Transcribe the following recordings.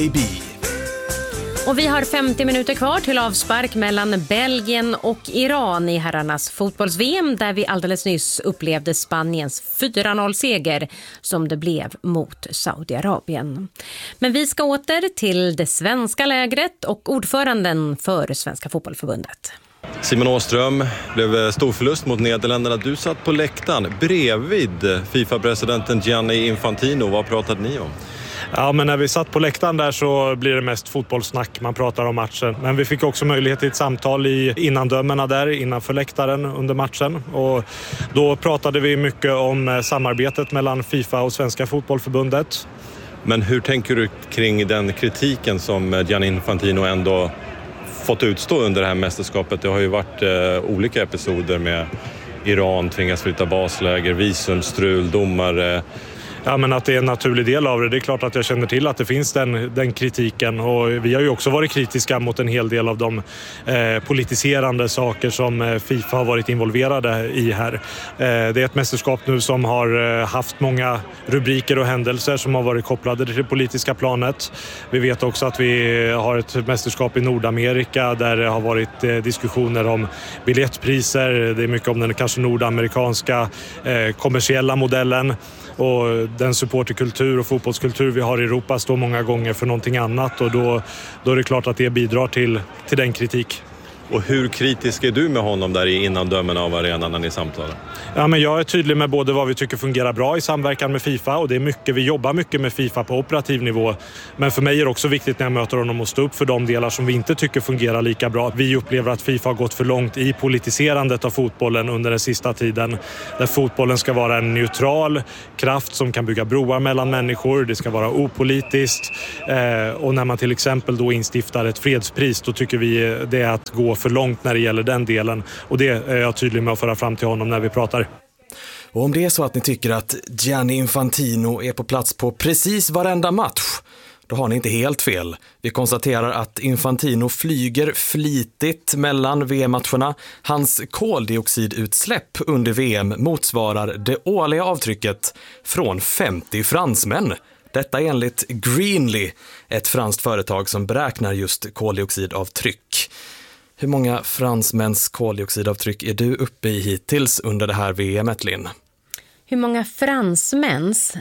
Och vi har 50 minuter kvar till avspark mellan Belgien och Iran i herrarnas fotbolls-VM, där vi alldeles nyss upplevde Spaniens 4-0-seger som det blev mot Saudiarabien. Men vi ska åter till det svenska lägret och ordföranden för Svenska fotbollförbundet. Simon Åström, blev stor förlust mot Nederländerna. Du satt på läktaren bredvid FIFA-presidenten Gianni Infantino. Vad pratade ni om? Ja, men när vi satt på läktaren där så blir det mest fotbollssnack. Man pratar om matchen. Men vi fick också möjlighet till ett samtal i innandömena där, innanför läktaren under matchen. Och då pratade vi mycket om samarbetet mellan FIFA och Svenska fotbollförbundet. Men hur tänker du kring den kritiken som Gianni Infantino ändå fått utstå under det här mästerskapet? Det har ju varit olika episoder med Iran tvingas flytta basläger, visumstrul, domare. Ja, men att det är en naturlig del av det. Det är klart att jag känner till att det finns den kritiken, och vi har ju också varit kritiska mot en hel del av de politiserande saker som FIFA har varit involverade i här. Det är ett mästerskap nu som har haft många rubriker och händelser som har varit kopplade till det politiska planet. Vi vet också att vi har ett mästerskap i Nordamerika där det har varit diskussioner om biljettpriser. Det är mycket om den kanske nordamerikanska kommersiella modellen. Och den supporterkultur och fotbollskultur vi har i Europa står många gånger för någonting annat, och då är det klart att det bidrar till den kritik. Och hur kritisk är du med honom där i innandömen av arenan när ni samtalar? Ja, men jag är tydlig med både vad vi tycker fungerar bra i samverkan med FIFA, och det är mycket, vi jobbar mycket med FIFA på operativ nivå. Men för mig är det också viktigt när jag möter honom att stå upp för de delar som vi inte tycker fungerar lika bra. Vi upplever att FIFA har gått för långt i politiserandet av fotbollen under den sista tiden. Där fotbollen ska vara en neutral kraft som kan bygga broar mellan människor. Det ska vara opolitiskt. Och när man till exempel då instiftar ett fredspris, då tycker vi det är att gå för långt när det gäller den delen. Och det är jag tydlig med att föra fram till honom när vi pratar. Och om det är så att ni tycker att Gianni Infantino är på plats på precis varenda match, då har ni inte helt fel. Vi konstaterar att Infantino flyger flitigt mellan VM-matcherna. Hans koldioxidutsläpp under VM motsvarar det årliga avtrycket från 50 fransmän. Detta enligt Greenly, ett franskt företag som beräknar just koldioxidavtryck. Hur många fransmäns koldioxidavtryck är du uppe i hittills under det här VM:et, Linn? Hur många fransmäns?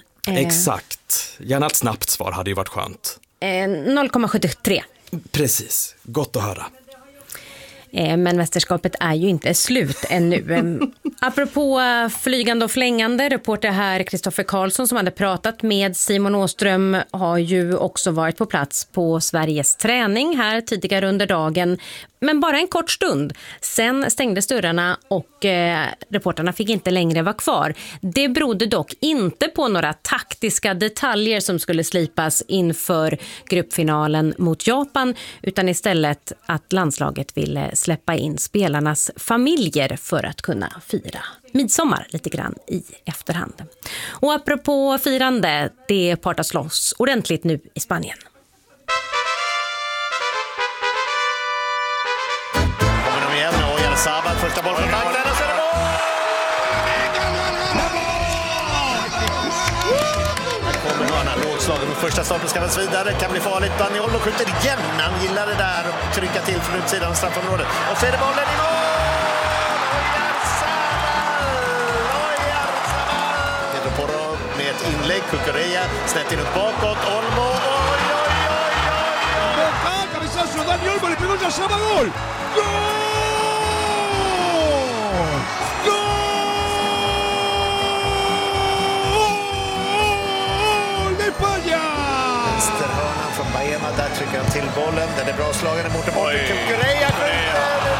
Exakt. Gärna ett snabbt svar hade ju varit skönt. 0,73. Precis. Gott att höra. Men mästerskapet är ju inte slut ännu. Apropå flygande och flängande, reporter här Kristoffer Karlsson som hade pratat med Simon Åström har ju också varit på plats på Sveriges träning här tidigare under dagen. Men bara en kort stund. Sen stängdes dörrarna och reporterna fick inte längre vara kvar. Det berodde dock inte på några taktiska detaljer som skulle slipas inför gruppfinalen mot Japan, utan istället att landslaget ville släppa in spelarnas familjer för att kunna fira midsommar lite grann i efterhand. Och apropå firande, det partas loss ordentligt nu i Spanien. Sabal, första bollkontakten och så är det mål! Här kommer hörnan, lågslagen mot första starten ska väl vidare, kan bli farligt. Daniolo skjuter igen, han gillar det där och trycka till från utsidan av straffområdet. Och så är det bollen i mål! Pedro Porro med ett inlägg, Cucurella snett inåt bakåt, Olmo, oj, oj, oj, oj! Cabezazo, Dani Olmo, le pegó ya Saba, gol! Gol! Vänsterhörnan från Baena, där trycker han till bollen. Den är bra slagen mot mål. Cucurella skjuter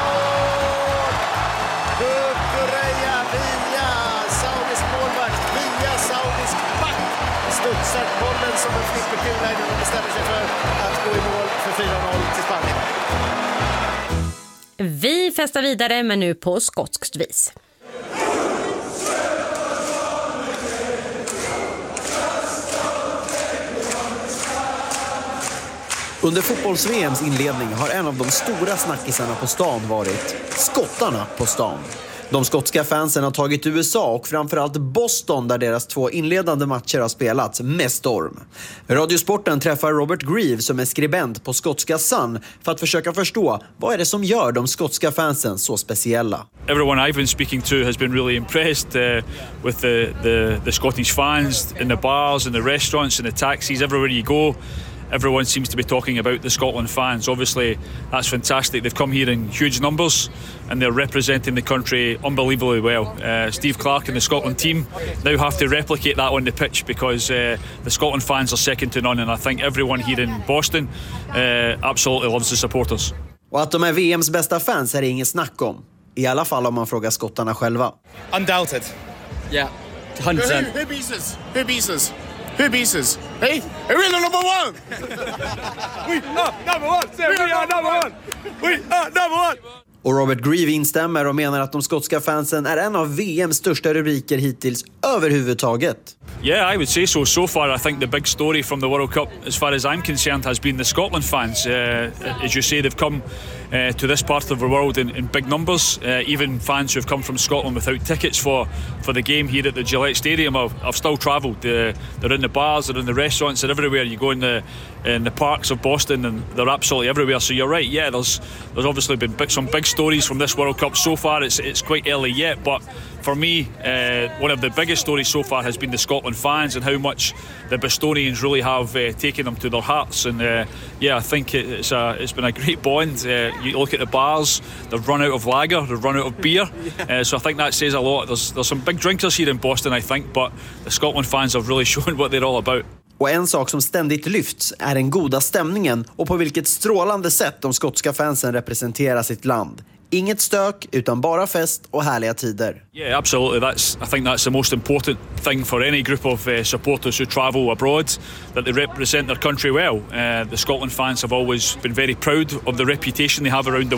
Cucurella via saudisk målvakt, via saudisk back. Studsar bollen som en flipperkula innan de bestämmer sig för att gå i mål för 4-0 till Spanien. Vi festar vidare, men nu på skotskt vis. Under fotbolls-VMs inledning har en av de stora snackisarna på stan varit skottarna på stan. De skotska fansen har tagit USA och framförallt Boston, där deras 2 inledande matcher har spelats, med storm. Radiosporten träffar Robert Grieve som är skribent på skotska Sun för att försöka förstå vad är det som gör de skotska fansen så speciella. Everyone I've been speaking to has been really impressed with the Scottish fans in the bars and the restaurants and the taxis, everywhere you go. Everyone seems to be talking about the Scotland fans. Obviously, that's fantastic. They've come here in huge numbers and they're representing the country unbelievably well. Steve Clarke and the Scotland team now have to replicate that on the pitch because the Scotland fans are second to none, and I think everyone here in Boston absolutely loves the supporters. Och att de är VMs bästa fans är det inget snack om. I alla fall om man frågar skottarna själva. Undoubted. Yeah, 100%. Who beats us? Who beats us? Who beats us? Hey, we're the number one! We are number one! Say, we are number one! We are number one! Och Robert Grieve instämmer och menar att de skotska fansen är en av VMs största rubriker hittills överhuvudtaget. Yeah, I would say so. So far, I think the big story from the World Cup, as far as I'm concerned, has been the Scotland fans. As you say, they've come to this part of the world in big numbers. Even fans who have come from Scotland without tickets for the game here at the Gillette Stadium have still travelled. They're in the bars, they're in the restaurants, they're everywhere. You go in the parks of Boston and they're absolutely everywhere. So you're right, yeah, there's obviously been some big stories from this World Cup so far. It's quite early yet, but for me, one of the biggest stories so far has been the Scotland fans and how much the Bostonians really have taken them to their hearts. And yeah, I think it's been a great bond. You look at the bars; they've run out of lager, they've run out of beer. So I think that says a lot. There's some big drinkers here in Boston, I think, but the Scotland fans have really shown what they're all about. Och en sak som ständigt lyfts är den goda stämningen och på vilket strålande sätt de skotska fansen representerar sitt land. Inget stök, utan bara fest och härliga tider. Yeah, absolutely. I think that's the most important thing for any group of supporters who travel abroad, that they represent their country well. The Scotland fans have always been very proud of the reputation they have around the